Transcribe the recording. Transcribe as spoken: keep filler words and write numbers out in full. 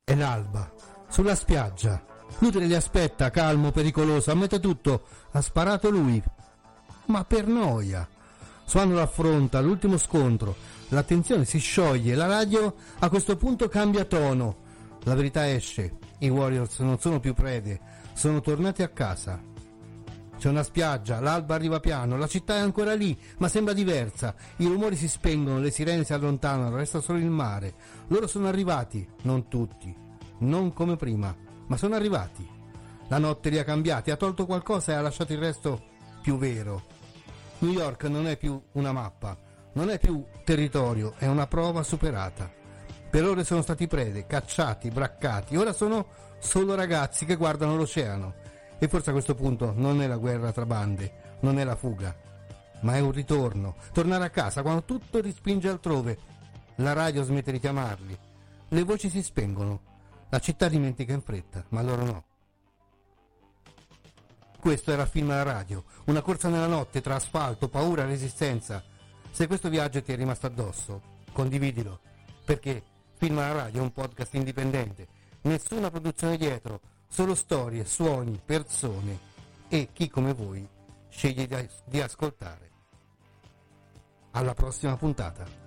È l'alba, sulla spiaggia. L'utile li aspetta, calmo, pericoloso, ammette tutto. Ha sparato lui. Ma per noia. Swan lo affronta, l'ultimo scontro. L'attenzione si scioglie, la radio a questo punto cambia tono. La verità esce. I Warriors non sono più prede, sono tornati a casa. C'è una spiaggia, l'alba arriva piano, la città è ancora lì, ma sembra diversa. I rumori si spengono, le sirene si allontanano, resta solo il mare. Loro sono arrivati, non tutti, non come prima, ma sono arrivati. La notte li ha cambiati, ha tolto qualcosa e ha lasciato il resto più vero. New York non è più una mappa, non è più territorio, è una prova superata. Per ore sono stati prede, cacciati, braccati, ora sono solo ragazzi che guardano l'oceano. E forse a questo punto non è la guerra tra bande, non è la fuga, ma è un ritorno, tornare a casa quando tutto rispinge altrove. La radio smette di chiamarli, le voci si spengono, la città dimentica in fretta, ma loro no. Questo era Film alla radio, una corsa nella notte tra asfalto, paura e resistenza. Se questo viaggio ti è rimasto addosso, condividilo, perché Film alla radio è un podcast indipendente, nessuna produzione dietro, solo storie, suoni, persone e chi come voi sceglie di ascoltare. Alla prossima puntata.